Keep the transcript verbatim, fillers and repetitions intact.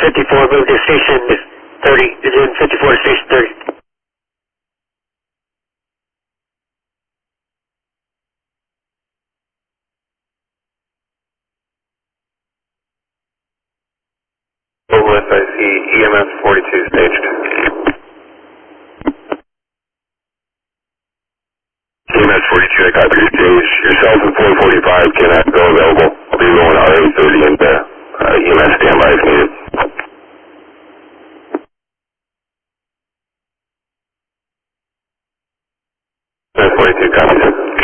fifty-four, move to station thirty. Division fifty-four to station thirty. Overlist, I see E M S forty-two staged. E M S forty-two, I got your stage. Yourself and four forty-five cannot go available. I'll be rolling R A thirty and